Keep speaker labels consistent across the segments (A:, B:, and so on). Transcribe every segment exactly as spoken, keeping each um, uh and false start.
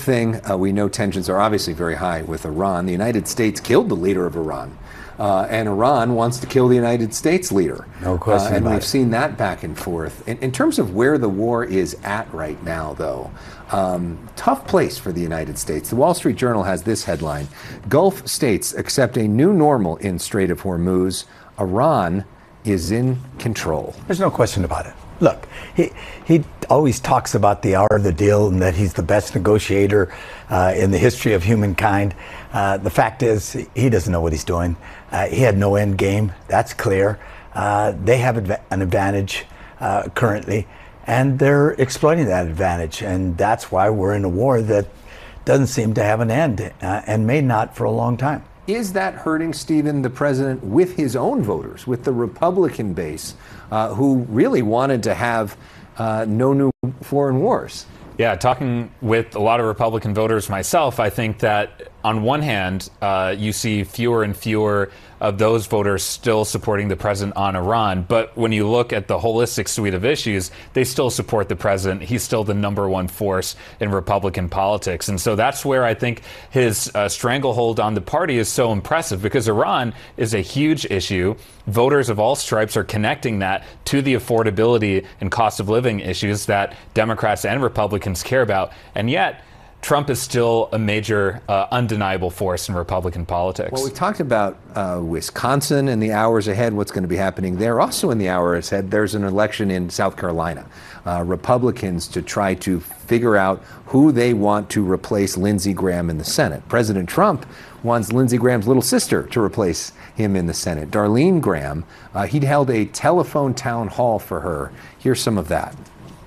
A: thing, uh, we know tensions are obviously very high with Iran. The United States killed the leader of Iran. Uh, and Iran wants to kill the United States leader.
B: No question
A: uh, and
B: about
A: we've
B: it.
A: seen that back and forth. In, in terms of where the war is at right now, though, um, tough place for the United States. The Wall Street Journal has this headline: Gulf states accept a new normal in Strait of Hormuz. Iran is in control.
B: There's no question about it. Look, he he always talks about the hour of the deal and that he's the best negotiator uh, in the history of humankind. Uh, the fact is, he doesn't know what he's doing. Uh, he had no end game. That's clear. Uh, they have adva- an advantage uh, currently, and they're exploiting that advantage. And that's why we're in a war that doesn't seem to have an end uh, and may not for a long time.
A: Is that hurting, Stephen, the president with his own voters, with the Republican base, uh, who really wanted to have uh, no new foreign wars?
C: Yeah, talking with a lot of Republican voters myself, I think that on one hand, uh, you see fewer and fewer of those voters still supporting the president on Iran. But when you look at the holistic suite of issues, they still support the president. He's still the number one force in Republican politics. And so that's where I think his uh, stranglehold on the party is so impressive, because Iran is a huge issue. Voters of all stripes are connecting that to the affordability and cost of living issues that Democrats and Republicans care about. And yet, Trump is still a major, uh, undeniable force in Republican politics.
A: Well, we talked about uh, Wisconsin in the hours ahead, what's going to be happening there. Also in the hours ahead, there's an election in South Carolina. Uh, Republicans to try to figure out who they want to replace Lindsey Graham in the Senate. President Trump wants Lindsey Graham's little sister to replace him in the Senate. Darlene Graham, uh, he'd held a telephone town hall for her. Here's some of that.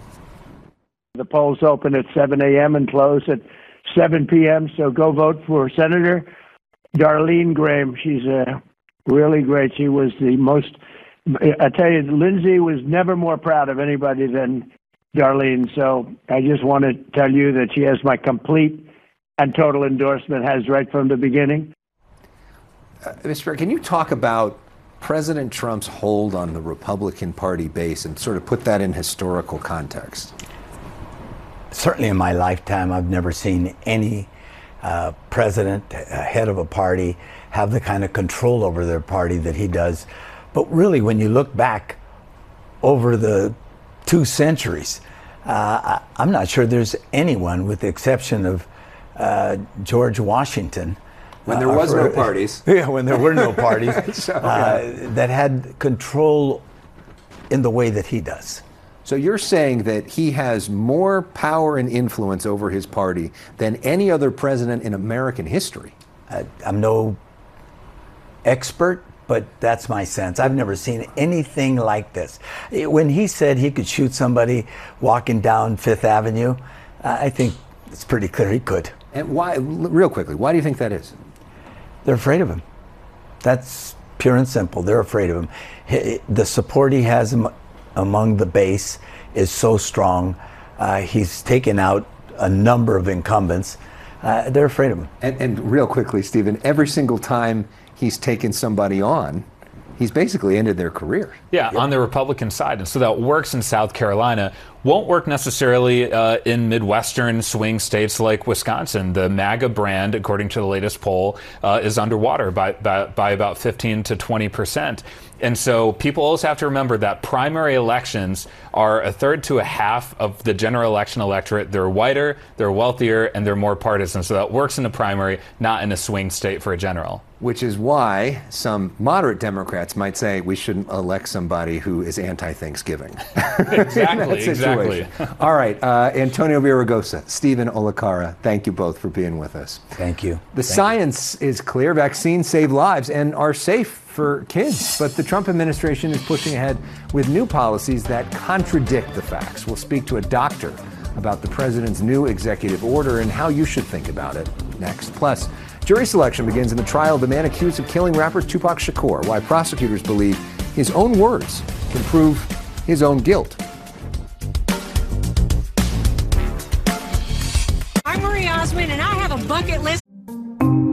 D: The polls open at seven a.m. and close at seven p.m., so go vote for Senator Darlene Graham. She's uh, really great. She was the most, I tell you, Lindsey was never more proud of anybody than Darlene. So I just want to tell you that she has my complete and total endorsement, has right from the beginning.
A: Uh, Mister Can you talk about President Trump's hold on the Republican Party base and sort of put that in historical context?
B: Certainly in my lifetime, I've never seen any uh, president, uh, head of a party, have the kind of control over their party that he does. But really, when you look back over the two centuries, uh, I, I'm not sure there's anyone, with the exception of uh, George Washington,
A: when there
B: uh,
A: was
B: for,
A: no parties.
B: Yeah, when there were no parties,
A: so, yeah.
B: uh, that had control in the way that he does.
A: So you're saying that he has more power and influence over his party than any other president in American history?
B: I, I'm no expert, but that's my sense. I've never seen anything like this. When he said he could shoot somebody walking down Fifth Avenue, uh, I think it's pretty clear he could.
A: And why, real quickly, why do you think that is?
B: They're afraid of him. That's pure and simple. They're afraid of him. He, the support he has among the base is so strong. Uh, he's taken out a number of incumbents. Uh, they're afraid of him.
A: And, and real quickly, Stephen, every single time he's taken somebody on, he's basically ended their career.
C: Yeah, yep. On the Republican side. And so that works in South Carolina. Won't work necessarily uh, in Midwestern swing states like Wisconsin. The MAGA brand, according to the latest poll, uh, is underwater by, by, by about fifteen to twenty percent. And so people always have to remember that primary elections are a third to a half of the general election electorate. They're whiter, they're wealthier, and they're more partisan. So that works in a primary, not in a swing state for a general.
A: Which is why some moderate Democrats might say we shouldn't elect somebody who is anti-Thanksgiving.
C: Exactly, exactly.
A: All right, uh, Antonio Villaraigosa, Stephen Olikara, thank you both for being with us.
B: Thank you.
A: The
B: thank
A: science
B: you.
A: is clear. Vaccines save lives and are safe for kids. But the Trump administration is pushing ahead with new policies that contradict the facts. We'll speak to a doctor about the president's new executive order and how you should think about it next. Plus, jury selection begins in the trial of the man accused of killing rapper Tupac Shakur, why prosecutors believe his own words can prove his own guilt.
E: I'm Marie Osmond, and I have a bucket list